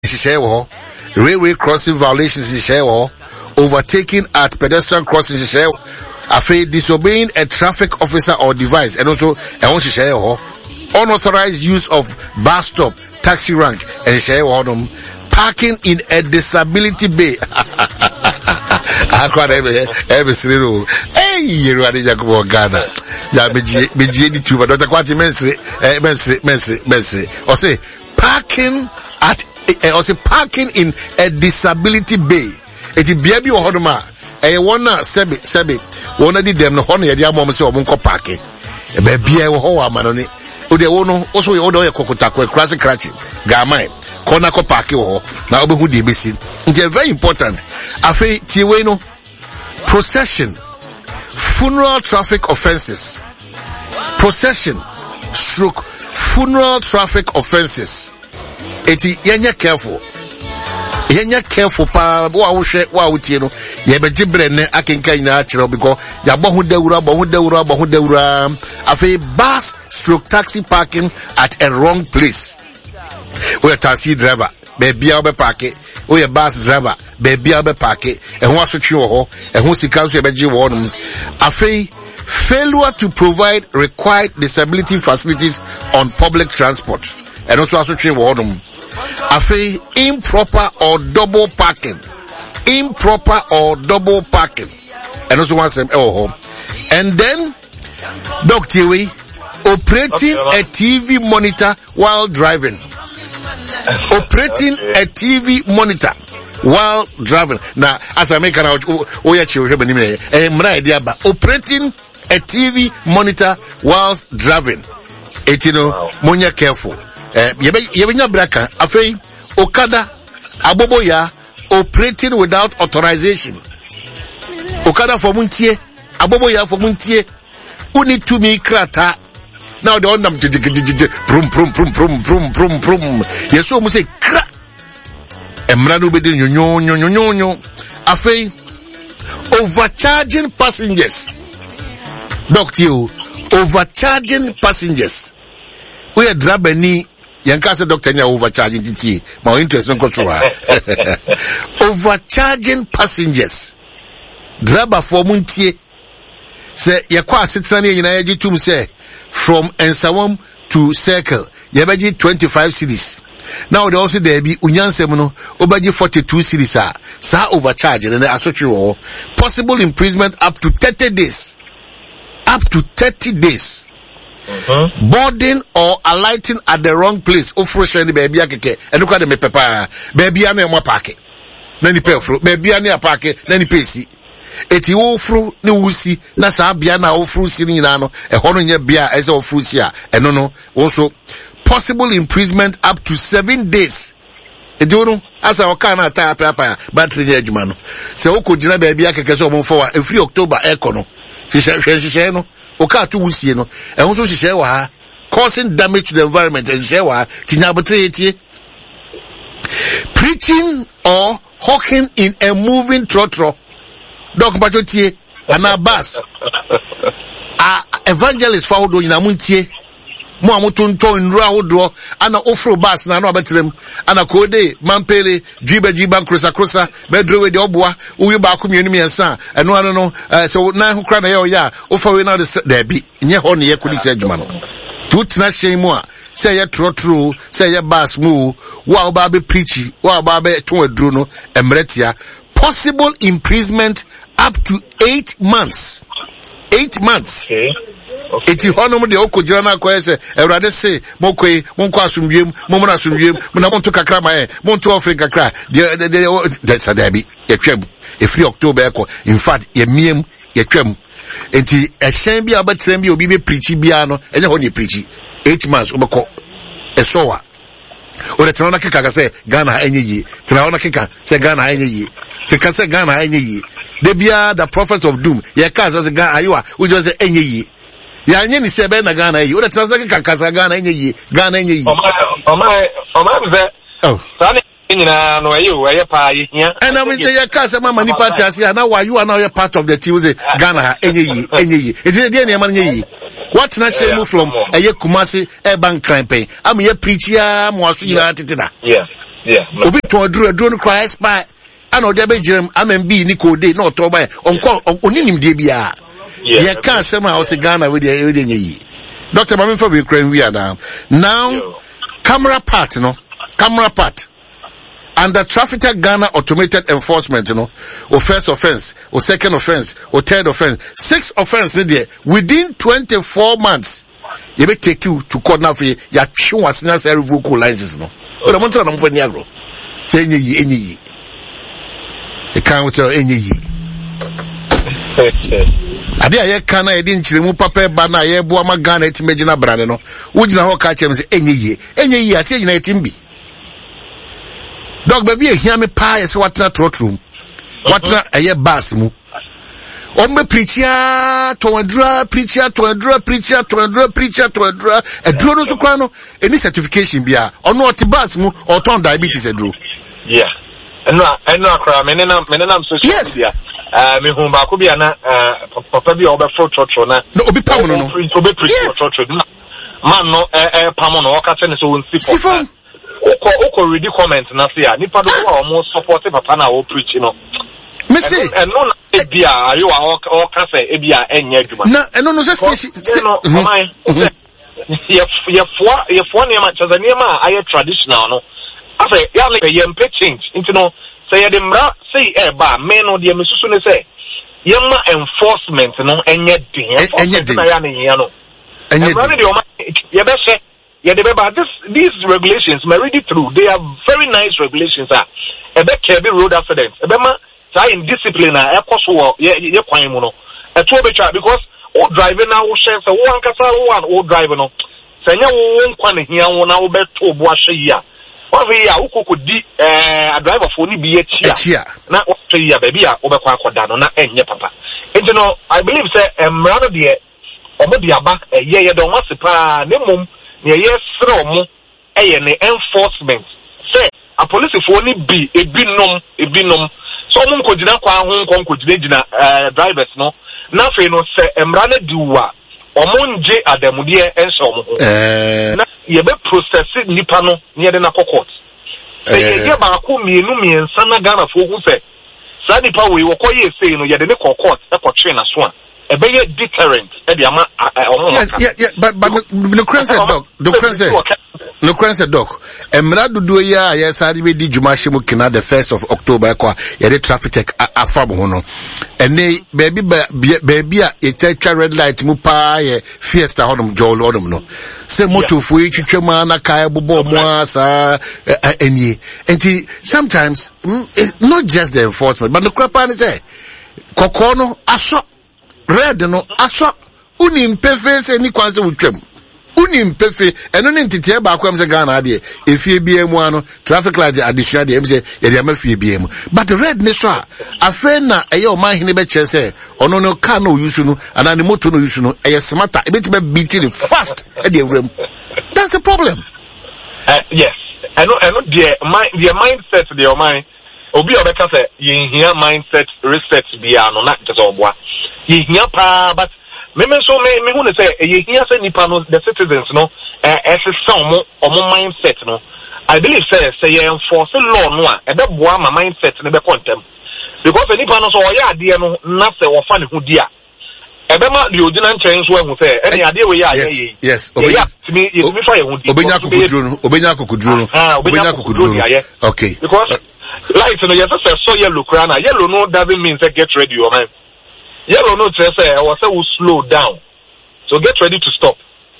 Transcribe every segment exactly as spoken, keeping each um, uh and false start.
railway crossing violations overtaking at pedestrian crossings, after disobeying a traffic officer or device, and also unauthorized use of bus stop, taxi rank, and parking in a disability bay. I can't ever, ever say, hey, you're running Jacobo Ghana. Ya meji di tu, but Doctor Kwati mense, mense, mense, mense. Or say, parking at, or say, parking in a disability bay. It is baby or hodoma. Eh, one sebi, sebi. One of them, no honor, the other say, Omunko parking. A baby, or hoa manoni. Ode wono, also, you order a cocotaco, a classic cratching. Gamai. Konako parking or now who de bisi. It is very important. Afe, tiweno, procession. Funeral traffic offenses. Procession, stroke, funeral traffic offenses. Eti, yenya careful. Yenya careful pa, wa ushe, wa utieno. Yebe jibrene, akinka ina achiro, because ya bohu deura, bohu deura, bohu deura. Afe, bus, stroke, taxi parking at a wrong place. Oya taxi driver, baby abe parke. Oya bus driver, baby abe parke. E hwa switchi wo, e hwa sikansu ebe ji wo num. Afe, failure to provide required disability facilities on public transport. And also associated with them. Afe, improper or double parking. Improper or double parking. And also one sem oh And then, Doctor We, operating a T V monitor while driving. Operating a T V monitor while driving. Now, as I make an out, oh yeah, children, operating a T V monitor whilst driving. It you know, monya careful. Eh, yebenya braka. Afei, Okada, Aboboya, operating without authorization. Okada for muntie, Aboboya for muntie. Uni to me krata. Now the on them prum prum prum prum prum prum prum. Yes, so must say kra. Emranu bedin nyo nyo nyo nyo nyo. Afei, overcharging passengers. Doctor, you overcharging passengers. We are drabeni. Yankasa doctor nya overcharging titi. My interest no control. Overcharging passengers. Draba for muntie. Say yakwa sitrani yina yaji tum say from Ensawam to Circle. Yabaji twenty-five cities. Now they also there be unyansem no obaji forty-two cities ah. Sa overcharging and associate possible imprisonment up to thirty days. Up to thirty days. Mm-hmm. Boarding or alighting at the wrong place. Ofro the baby akeke. And look at the me papa. Baby ane mo parke. Nani pay ofro. Baby ane parke. Nani pay si. Eti ofro ni usi. Na sa bia na ofro si ni na no. E hono nye bia ese ofro si a. E no no. Also possible imprisonment up to seven days. E di ono asa oka na ata papa battery ni adwuma no. Se oko gina baby akeke so mo for e free October e kono. Shisha no. Oka to wusie no. E ho so shisha wa ha. Causing damage to the environment and shisha wa kinyabotre etie. Preaching or hawking in a moving trotro. Dok bacho tie ana bus. A evangelist fa hodo ina muntie. Mo amotonto nrua hodo ana ofro bus na no abetrem ana kode mampele driba driba krosa krosa bedrewe de oboa uwi ba akomienu miensa eno ano no so na ho kra na ye ya ofa we na de bi nye ho ne ye kodi se adwuma no tutna shemu a say ye trotro say ye bus mu wa ba be preach wa ba be ton aduro no emretia possible imprisonment up to eight months. Eight months. Okay. Okay. Iti hono de okojira na kwa ese Ewurade se mokoi monko asumdwem momona asumdwem mona monto kakra ma e monto ofre kakra de de de sadabi yetwem e free October eko in fact ye miem yetwem enti ehyen bi abatrem bi obi be preach bia no enye ho ne preach eight months obeko esowa ore tena na keka ka se Ghana enye yi tena na keka se Ghana enye yi keka se Ghana enye yi de bia the prophets of doom ye ka se Ghana ayiwa we just say enye yi ya nye ni sebe na Ghana yi. Ode transfer kakasa Ghana enye yi. Ghana enye yi. Oma oma oma mbe. Oh. Sani nyina no ayo aye pa yi hia. And I will tell you kasa mama ni party asia na why you are now a part of the team say Ghana enye yi enye yi. It is there na man enye yi. What na share move from aye Kumasi urban crime pen. Am ye preach ya mo aso nyina tete da. Yeah. Yeah. Obi to adru adru no cry spy. Ana ode be jirem amembi ni ko dey na otoba onko oninim de bia. Ye kan say ma o se Ghana we dey we dey nyi. Doctor Mami for we crane we are now. Now Yo. camera part no. Camera part. Under Trafficker Ghana automated enforcement, you know, or first offense, or second offense, or third offense, six offense there within twenty-four months. You may take you to court now for you. You show us now say revoke license, no. But I want to know for Niagara. Say any ye, any ye. You can't tell any ye. Ade aye kana e di nchiremu papa ba na ye bo ama Ghana etimegina brane no. Wo gina ho ka chem say any ye. Any ye ase gina etimbi. Dog baby hear me pa yes what na trotrum. What na aye bass mu. On me preacher to andra preacher to andra preacher to andra preacher to andra e dro no so kwa no any certification bia ono oti bass mu or ton diabetes e dro. Yeah. Eno eno akra me na me na social media. Uh, me hu ba ko bia na papa bia obe fro trotro na. No obi pam no no. Obi preacher trotro. Man no eh eh pam no o ka se ne so won sip. Oko oko read the comment na say a nipa do wa mo support papa na o preach no. Me say eno na e bia ayo a o ka say e bia enye adwuma. Na eno no say station no man. Ye ye fo ye fo ne ma chaza ne ma aye traditional no. Afa ya le ye mpe change into no say the mra say e ba me no de me susu ne say ye ma enforcement no enye din enye din na ya ne ye no. Enye din. Ye be say yeah, the baby, this these regulations, my read it through. They are very nice regulations. Ah, a bit heavy road accidents. A bit ma, indiscipline. Ah, a cost war. Yeah, yeah, quite mono. A two bit because all driving now shares a one kasa one all driving no. Sanya won kwan here won now bet to boashe ya. One way ya uko could di eh a driver for ni be here. Na what year baby ya obe kwa kwa dano na enye papa. And you know, I believe say um rather the omo di aba eh yeah yeah don't want to pa ne mum. Ye yes from eh ne enforcement say a police for ni bi ebinom ebinom so mum ko gina kwa ho nko ko gina gina eh drivers no na fe no say emra na diwa omonje adamude enso mo eh na ye be process nipa no ne ye na court eh ye ba ko mienu miensa na Ghana fo hu say sa nipa we wo koye say no ye de ne court e ko twe na so a a very deterrent. Yes, yeah, yeah, but but no crane said dog. No crane said no crane said dog. Emra dudu ya yes adi be di jumashi mu kina the first of October kwa yede traffic check afabo hono. Ene baby baby a yete red light mu pa ye fiesta honum jol honum no. Se moto fu twetwe ma na kai bobo mo asa eni. Enti sometimes not just the enforcement but the crapa ni say kokono aso red no aso uni mpefe se ni kwanse wutwam uni mpefe eno ni ntete ba akwam se Ghana ade efie bia mu ano traffic light additional de emse ye de amafie bia mu but red ne so a afa na eye o man hene be chese ono no car no use no ana ne motor no use no eye smarter e be be beat it fast e de awram. That's the problem. Uh, yes eno eno de mind the mindset de o mind obi obeka say ye hia mindset reset bia no na just oboa ye hia pa but me me so me me hu ne say ye hia say nipa no the citizens no eh eh some omo mindset no I believe say say ye enforce law no a e be boa ma mindset ne be contem because nipa no so o ya ade no na say wo fa ne hu di a e be ma de odina nchen so ehu say e ne ade we ya ye yes obenya me yes me fa ye hu di obenya kokuduro no obenya kokuduro no obenya kokuduro okay because light no yes say so yellow crana yellow no doesn't mean say get ready your man. Yellow no say I was say will slow down. So get ready to stop.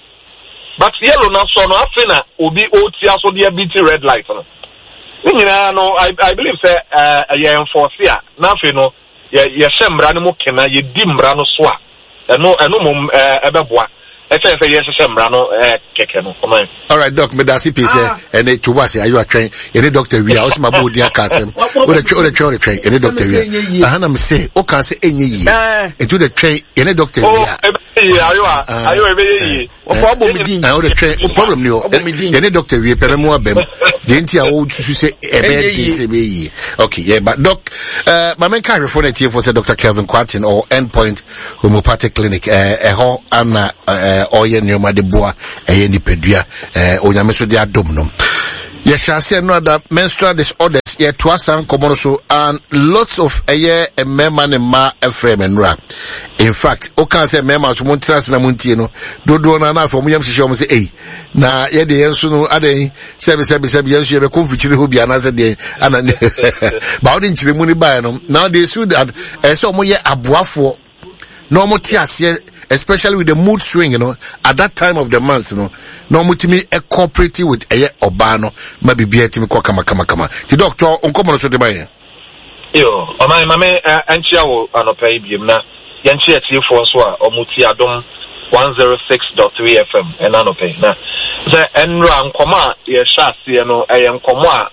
But yellow now so no afina obi oti aso dey beat red light no. You know I I believe say uh ye enforce ya. Na afi no ye ye hemra no mo kena ye di mra no so a. Eno eno mom eh ebeboa. I say say yes hemra no eh keke no. All right doc me dasi piece and it to was you are train any doctor we are also my body kasem. O the o the train train any doctor we. Aha na me say o kan say enye yi. Into the train any doctor we are. Ayo ayo ebe yi. O for abo me din. O the train o problem ni o. Any doctor we pere mo abem. The ntia o susu say ebe di say be yi. Okay yeah but doc uh my main carry for the T for say Doctor Kelvin Kwarteng or Endpoint Homeopathic Clinic eh eh ho ana oye nyoma de boa eh ni pedua eh onyame so de adom no Yes, I say no that menstrual disorders, yeah, twasan komono and lots of a year a man and ma a frame and rap. In fact, o can't say members who won't trust Namuntino, do do na for me, she say, eh, na yeah, the answer no ade, seven, seven, seven years, you have a conflict who be another day, and bounding to the money by them. Now they sue that, and so more yeah, a boafo, no more tears, especially with the mood swing, you know, at that time of the month, you know, no more to me a cooperative with a Obano, maybe be a team kama kama kama. The doctor, on common so the buyer. Yo, my mamma, and Chiao, and a pay him now. Yanchi at you for Swa, or Mutiadom one oh six point three F M, and Anope. Now, the Enra Nkoma, your chassis, you know, I am Koma,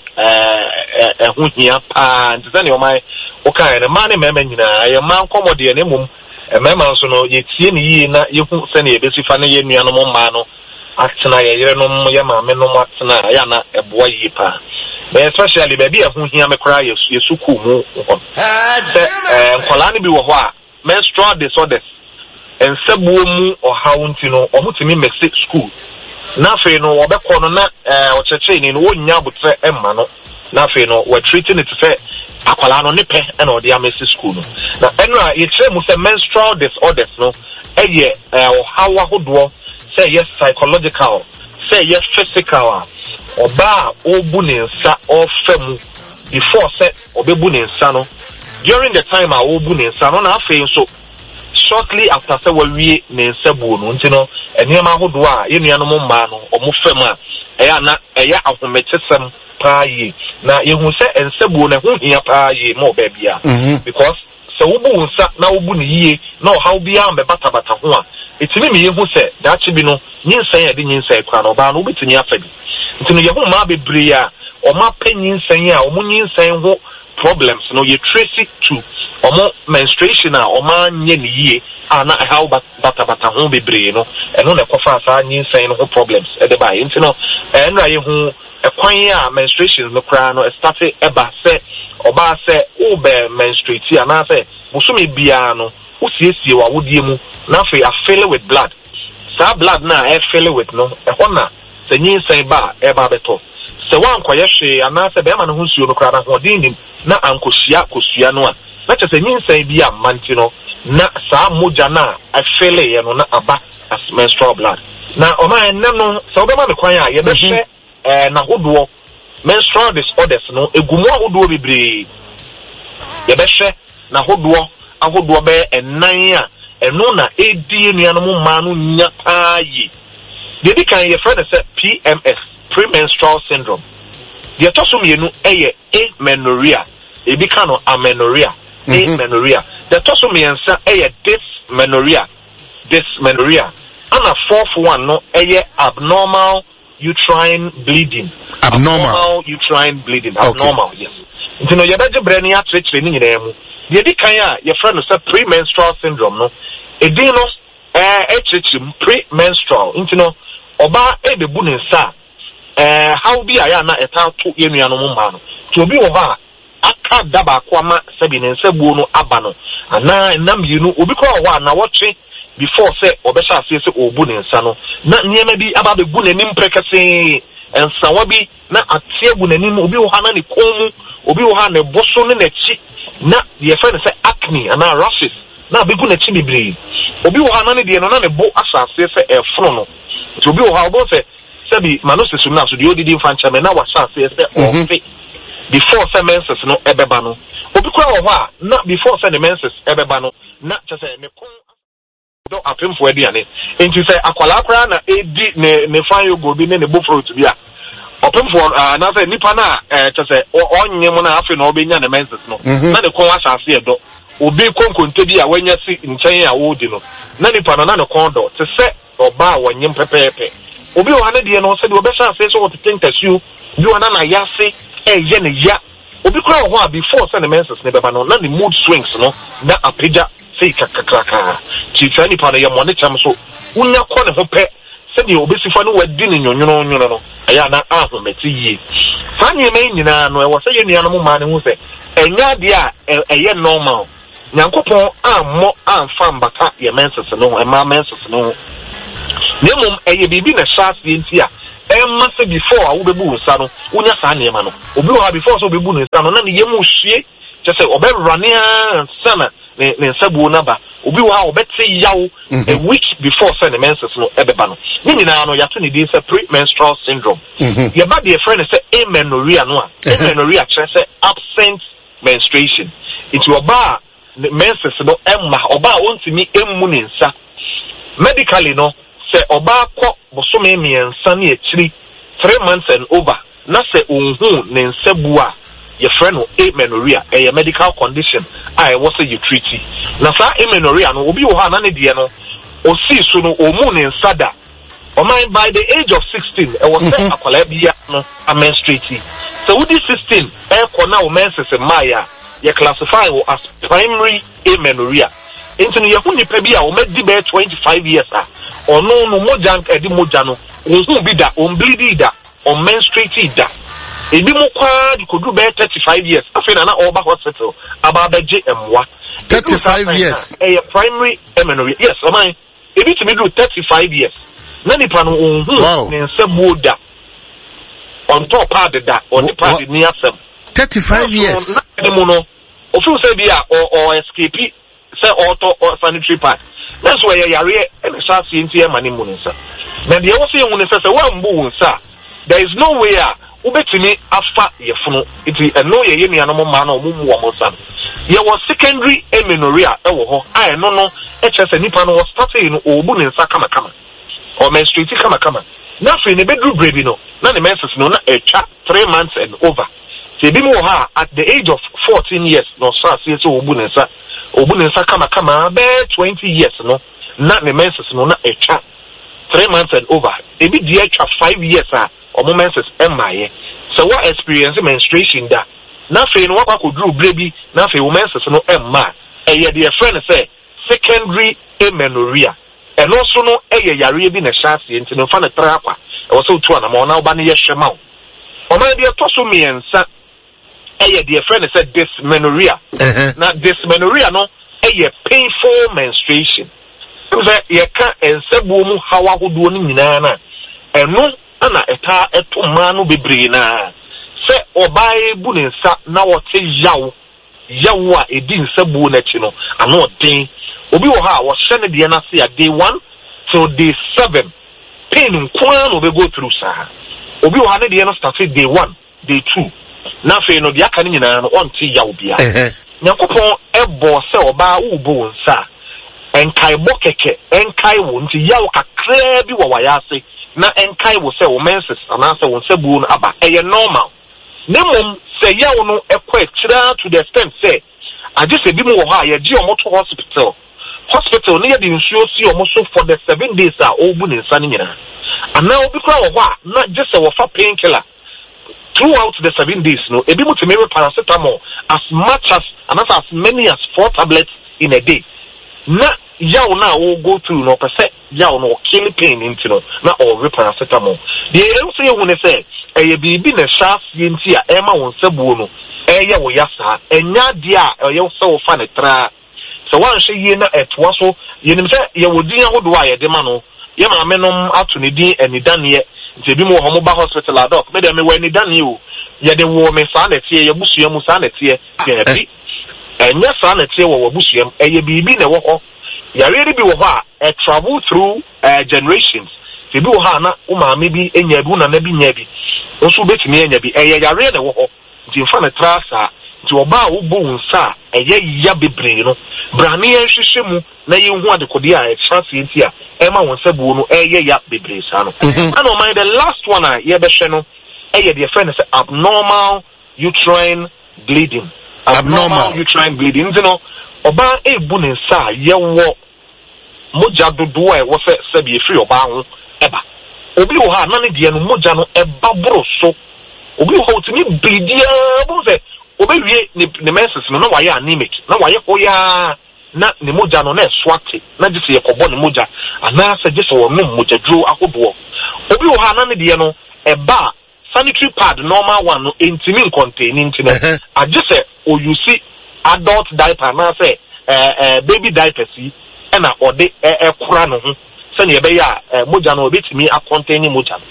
a Hunia, and then my okay, and a money member, I am man commodity and emum. A member so no ye ye na ye hu send ye besi fa na ye nua no mo ma no atena ye yere no mo ye ma me no mo atena ya na eboa yi pa especially baby a hu hia me kra ye suku mu eh nkola ne bi wo ho a menstrual disorders ensabuo mu o hawunti no o mutimi mexi school na fe no obekọ no na eh o cheche ni no wonya botre emma no na fe no we treating it fe akwala no ne pe na o de amesi school no na enra ye kire mu say menstrual disorders no eye o hawa hodo say yes psychological say yes physical oba obu ne nsa ofam before say obebu ne nsa no during the time a obu ne nsa no na afi so shortly after say we ne nsa bu no ntino enema hodo a ye nua no mo ma no omo fam a eya na eya ahomechesem pa yi na yehu se ensabuo na hu hia pa yi mo ba bia because se wo bu nsa na wo bu ne yie na o haw bia me bata bata ho a etimi me yehu se daachi bi no nyinsan ya de nyinsan kwa no ba no betini afa bi ntino yehu ma bebre a o ma panyinsan a o mu nyinsan ho problems no ye trace it to o mo menstruation a o ma nye ne yie ana haw bata bata ho bebre no eno na kofa sa nyinsan ho problems e de ba ntino enra yehu ekwan ya menstruation no kra no start eba se oba se ube menstruate ana se busumi bia no usiesie wa wodie mu na fe a fill with blood sa blood na e fill with no e hona se nyinsan ba e ba beto se wan koye hwe ana se be ma no hunsuo no kra na hodin nim na ankohia kosua no a na che se nyinsan bia manti no na sa moja na a fill ye no na aba as menstrual blood na o ma enna no se oba ma me kwan a ye be hwe eh na hodo menstrual disorders no egumu ahodo bebre ye be hwe na hodo ahodo be enan a eno na edi enuanom ma no nya paayi de bi kan ye friend say P M S, premenstrual syndrome de toso mienu eye amenorrhea e bi kan no amenorrhea amenorrhea de toso miensa eye dysmenorrhea dysmenorrhea ana fourth one no eye abnormal uterine bleeding. Abnormal. Abnormal uterine bleeding. Abnormal, okay. Yes. You know, you better brain ya training in them. The Dikaya, your friend is a premenstrual syndrome, no? A dino, eh, premenstrual. You know, Oba, eh, the bunin sa, eh, how be I na eta to Yemiano Mumano. To be over, Aka daba kwama, Sabin and Sabuno Abano. And now, Nam, you know, Ubiko one, now watching. Before say obesha say say obun nsa no na niema bi aba be bu nanim prekase ensa wa bi na atie bu nanim obi wo ha na ne komu obi wo ha ne boso ne nachi na ye fa ne say acne and rashes na be gu nachi bibre obi wo ha na ne de no na ne bo asase say e fro no so obi wo ha obo say say bi manosis na so de odidi fancha me na wa asase say ofe before say menses no ebeba no obi kwa wo ha na before say the menses ebeba no na che say me kon do apem for aduane enti say akwala akra na edi ne ne fan yogo bi ne ne bo fruit bi a opem for na say nipa na eh che say onye mo na afi na obenya ne menses no na ne kon asase e do obi konkonte bi a wanya si nchen a wodi no na nipa na na ne kon do te say oba wanyem pepepe obi o hane de no say obi sha say so what think you you na na yase e ye ne ya obi kura ho a before say ne menses ne beba no na the mood swings no na apija say kakakraka chifani pa na ye monitor so unya ko ne ho pe se de obesifa no wadi ne nyonyono nyono no aya na ahometi yi fani me nyina no e wo se ye nua no mo ma ne hu se enya de a eye normal nyankopon ammo amfa mbaka ye menses no e ma menses no nemum eye bibi na shaase enti a Emma say before I will be nsa no unya saa niema no obi wo ha before so be bu nsa no na ne yemu hwie just say obe rania sana ne ne nsabu na ba obi wo ha obete yawo a week before say the menses no ebeba no ni nyina no yato ne din say premenstrual syndrome ye ba de friend say amenorrhea no a amenorrhea kire say absent menstruation it oba the menses no emma oba ontimi emmu ne nsa medically no say oba ko bosome miensa na ekiri three months and over na say onhu ne nsabu a your friend no amenorrhea a medical condition I was say you treat na sa amenorrhea no obi wo ha na ne de no o si so no omu ne nsada o man by the age of sixteen e was say akwala bia no a menstruate so with this sixteen e ko na o menses maya you classify as primary amenorrhea into no yahu nipa bia o medi be twenty-five years ah ono no moja edi moja no onhu bi da on bleed da on menstruate da ebi mo kwa di kodu be thirty-five years afi na na oba hospital aba beje emwa thirty-five years a primary amenorrhea yes o man ebi to me do thirty-five years na nipa no onhu ne nsabu da on top pad da on the pad ni asem thirty-five years na mo no o fi say bia o escape say auto or sanitary pad that's why you are and start seeing tia mani munsa na de wo say hu ne say wan bu unsa there is no way a ubetimi afa yefunu iti eno ye yemi anom ma na omumu wo monsa ye was secondary amenorrhea e wo ho ai no no e chese nipa no was starting no obu ne nsa kama kama or menstruate kama kama na fe ne bedru baby no na ne menses no na e twa three months and over se bi mo ha at the age of fourteen years no start see so obu ne nsa obu ne nsa kama kama be twenty years no na ne menses no na e twa three months and over e bi die twa five years a omo menses emaye so what experience menstruation da na fe no wa ko dru brebi na fe wo menses no emma e ye de friend say secondary amenorrhea and also no e ye yare bi na shaase enti no fa na tra akwa e wo so tu ana ma ona oba ne ye hwema o o ma de to so miensa e ye de friend say dysmenorrhea na dysmenorrhea no e ye painful menstruation so ye ka ensabu mu hawa hodo ni nyina na eno ana eta eto ma no bebre na se obae bu ne nsa na wote yawo yawo a edi nsabu na chi no ano den obi wo ha wo hye ne de na se ya day one till day seven pain nkwa no be go through sa obi wo ha ne de no start day one day two na fe no de aka ne nyina no on ti yawo bia nyakopon ebo se oba wo bu nsa enkai bokeke enkai wo nti yawo kakra bi wo wayase na enkai wo se wo menses anase wo nsabu no aba eye normal nemom se yawo no ekwa kira to the extent say age se bi mu wo ha ye gi omo to hospital hospital ne ye di nsuo si omo so for the seven days a obu ne nsa ne nyina ana obi kra wo ha na just se wo fa painkiller throughout the seven days no ebi mu teme paracetamol as much as and as many as four tablets in a day na yaw na wo go through no pese yaw no kill pain into no na or paracetamol the e say hu ne say eye bibi na sha sie nti a e ma won sabuo no eye wo yasa enya dia eye wo se wo fa ne tra so wan hye ye na etwa so ye nim say ye wodin ahodo a ye de ma no ye ma menom ato ne din anidane nti bi mo ho mo ba hospital adok me de me wa anidane o ye de wo me sa na tie ye busua mu sa na tie ye bi enya sa na tie wo wo busua eye bibi na wo ho yare bi wo ha e travel through uh, generations ti bi wo ha na o ma me bi enya bi na na bi nya bi oso betimi enya bi eye yare na wo ho ti fa na trasa ti oba wo bo nsa eye ya bebre no brane ehwehwe mu na ye hu adekode a e chance enti a e ma won sabuo no eye ya bebre sa no and o my the last one a ye be hwe no eye the friend say abnormal uterine bleeding abnormal uterine bleeding you know oba ebu ne nsa ye wo moja dodo e wo se se bi efri oba ho eba obi wo ha na ne de no moja no eba boro so obi wo otimi bleedia bo se obi wie ne menses no na waye anemic na waye hoya na ne moja no na swate na gise ye kobo ne moja ana se gise wo no moja duro akodo obi wo ha na ne de no eba sanitary pad normal one no intimi contain intimi agise o you see adult diaper na say eh eh baby diaper si na ode e kura no ho se ne be ya moja no obetimi a contain moja so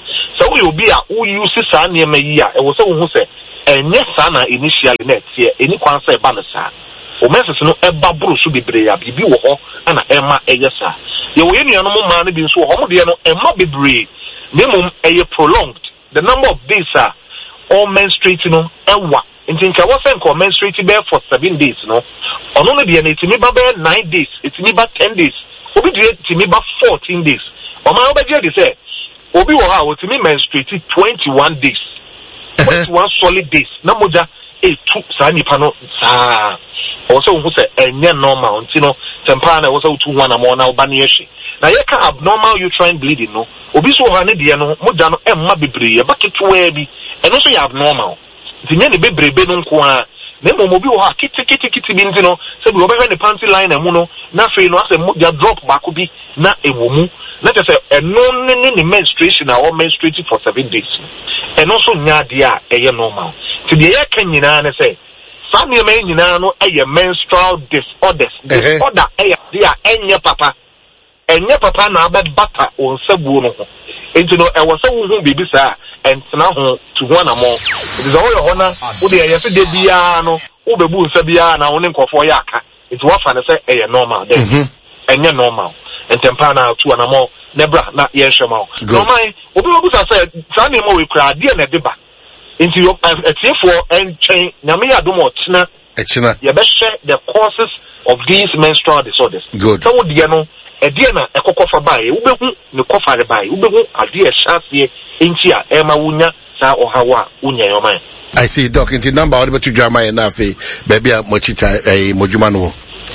so we will be a who use sa near me ya e wo se wo hu se enye sa na initially net here any kwan say ba na sa o message no e ba buru so bebre ya bibi wo ho ana e ma eye sa ye wo yenu no mo ma no bi nso ho mo de no e ma bebre nemum e prolonged the number of days are all menstruating no e wa nti nka wo sen ko menstruate be for seven days no ono no de na itimi ba be nine days itimi ba ten days obi de itimi ba fourteen days o ma obeje de say obi wo ha otimi menstruate twenty-one days twenty-one solid days na moja e two sa nipa no sa o so hu se enye normal nti no tempa na wo so two one am na oba na yehwe na ye ka abnormal uterine bleeding no obi so ha ne de no moja no emma bebre ye baketua bi eno so ya abnormal nti nye ne bebrebe no nko a na mo obi wo ha kiti kiti kiti bi nti no se bi obehwe ne panty line na mu no na fe no ase moja drop back bi na ewomu na te say eno ne ne menstruation or menstruating for seven days and also nya dia eye normal to the ye kan nyina ne say some ye men nyina no eye menstrual disorders disorder eye dia enye papa enye papa na abed bata on sabuo no ho enti no e wo se wo hu bibi sa entena ho to ho na mo it is all your honor wo de ye se de bia no wo bebu nsa bia na wo ne nkofo ya aka it wo fa ne say eye normal then enye normal entempa na tu na mo nebra na ye hwema o no man obi obi sa say sa ne mo we kra de na de ba into your atiefo entwen nyame ya dom otena echina ye be share the causes of these menstrual disorders good so de no e de na ekokofa bae wo behu ne kofa de bae wo behu ade e hyasie enti a e ma wunya sa ohawa unya yo man I see doc into number what to drama na fe baby a mochicha eh mojuma no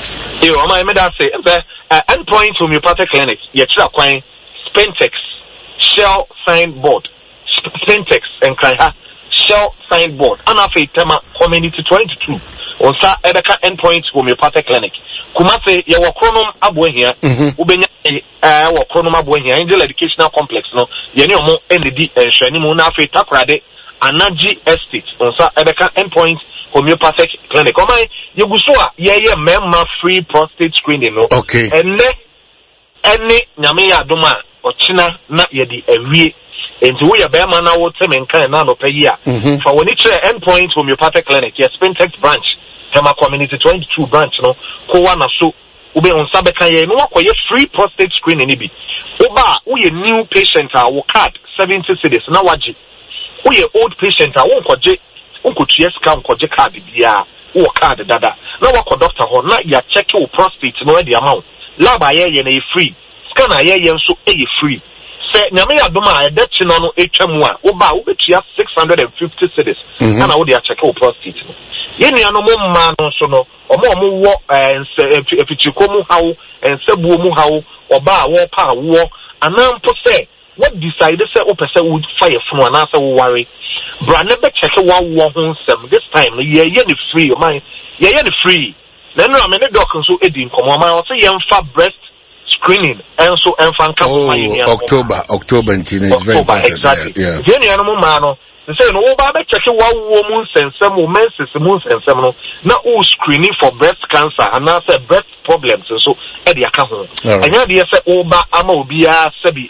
yo o man me da say uh, endpoint homeopathic clinic ye tira kwan Spentex shell signboard Spentex and Kranha shell signboard anafe tema community twenty-two on sa edeka endpoint homeopathic clinic kumase ye wo kronom abohia ubenya eh wo kronom abohia Angel Educational Complex no ye ne omo enedi enhwani mu na afe takrade Anaji Estate on sa edeka endpoint homeopathic clinic o man ye guso a ye ye memma free prostate screening no okay enne enne nyame ya adoma ochina na ye di awie enti wo ye be ma na wo teme nkan na no payi a fa woni kire endpoint homeopathic clinic ye Spentex branch Tema community twenty-two branch no ko wa na so ube onsa be kan ye no wakoye free prostate screening ni bi oba wo ye new patient a wo card seventy cedis na waji wo ye old patient a wo nkoje unkotua sika nkoje card bia wo card dada na wako doctor ho na ya check wo prostate no e di amount lab aye ye na e free scan aye ye nso e free se nyame ya doma e de chino no etwamu a wo ba wo betua six hundred fifty cedis na wo de check wo prostate no ye nua no mo ma no so no omo omo wo efichiko mu hawo ensabuo mu hawo oba a wo pa wo anampo se what decide say o pese would fire funu na say wo worry bra ne be check wo wo ho nsem this time ye ye ne free o man ye ye ne free na no am ne doc nso edi nkomo man o say ye mfa breast screening and so enfa nka oh October October nineteen is very important exactly yeah ye nua no mo ma no say no wo ba be check wo wo mu nsensem o menses mu nsensem no na o screening for breast cancer and na say breast problems so e dey aka ho anya dey say o ba ama obi a sabi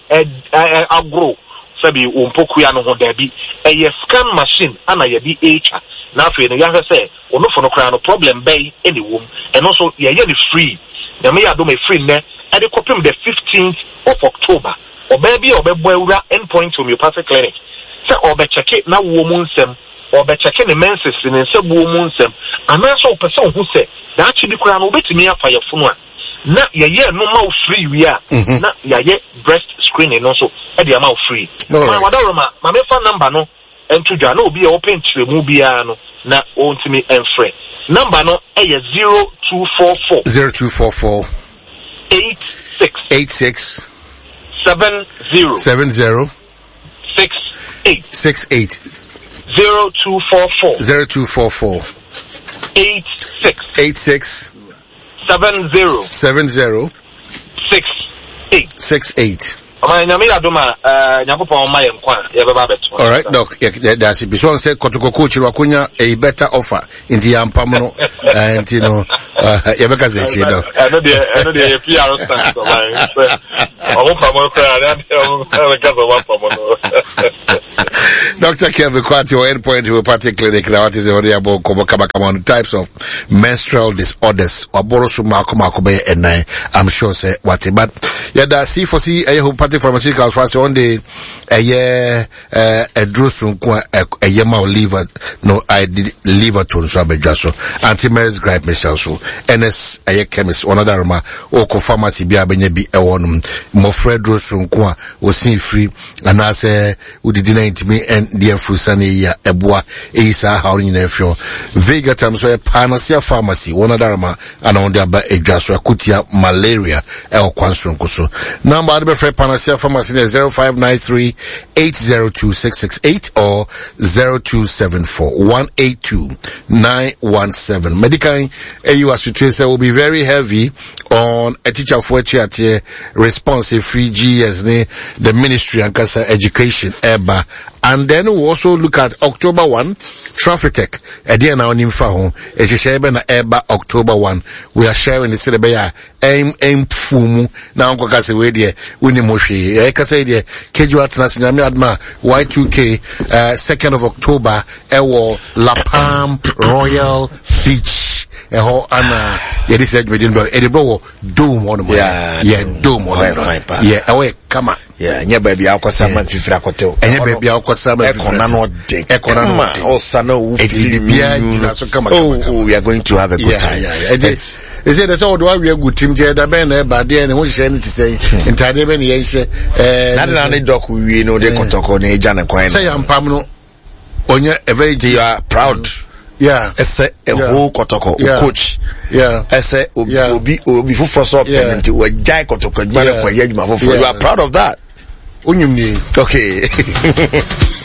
agro sabi o mpokuya no ho da bi e scan machine ana ye di echa na afi no ya say ono fo no kra no problem bay any wom and also ye ye the free na me ya do me free ne e dey kopim the fifteenth of October oba bi obebo awura endpoint homeopathic clinic se obe check na wo mu nsem obe check ne menses ne nsabuo mu nsem ana so person hu se da achi bi kura no obetimi afa ye funu a na ye ye no ma free wi a na ye ye breast screening no so e dey ma free ma wadaro ma ma me phone number no entudwa na obi e open tremu bia no na ontimi enfre number no e ye zero two four four zero two four four eight six eight six seven zero seven zero six eight six eight zero two four four zero two four four eight six eight six seven zero seven zero six eight six eight. All right, doc. That's it. So say Kotoko coach wakunya a better offer in the ampamono and you know uh, yabeka zechi doc. I know the I know the P R stand. I'm from Doctor Kevin Kwati, your endpoint to a party clinic. Now, what is the audio about Kobokabakamon types of menstrual disorders or Borosu Makomakobe and I, I'm sure say what but yeah, that C for C, a whole party pharmaceuticals first one day a year, uh, a drusum, a yama liver, no, I did liver to Sabejaso, anti-mers gripe Michelle, so N S, a chemist, one other ma, or pharmacy be a benyebi a one, Mofred drusum, was seen free, and I say, who did deny me and dear Fusani, ya, Ebwa, Isa, how in a few Vega terms where Panacea Pharmacy, one other ma, and on the about a jaswa, kutia, malaria, El Quanstrom Kuso. Number of the Panacea Pharmacy is zero five nine three eight zero two six six eight or zero two seven four one eight two nine one seven. Medical A U S will be very heavy on a teacher for a responsive free G S, the Ministry and Casa Education, EBA. And then we'll also look at October first, Traffic Tech. Again, now in Faho, it's a share na EBA October first. We are sharing the Silabaya, aim, aim, fumu, now Kokase Wedia, Winnie Moshi, Ekasadia, Kejuat Nasinami Adma, Y two K, uh, second of October, Ewo, La Palm, Royal Beach. A whole Anna, yeah, this is Edinburgh, Edinburgh, Doom on the yeah, yeah, Doom on the yeah, away, come on. Yeah, yeah, baby, I'll call someone to Fracotel. And yeah, baby, I'll call someone Econano Dick, Econano, or Sano, oh, we are going to have a good time. Yeah, yeah, it is. They say that's all the way we are good team, the band, but then who's anything to say, in Taiwan, yes, uh, not only doc, we know the Kotoko, Jan and Coin. Say, I'm Pamno, on your, a very, you are proud. Yeah. Ese a whole kotoko coach. Yeah. Ese obi obi fu first up and we jai kotoko. You are proud of that. Okay.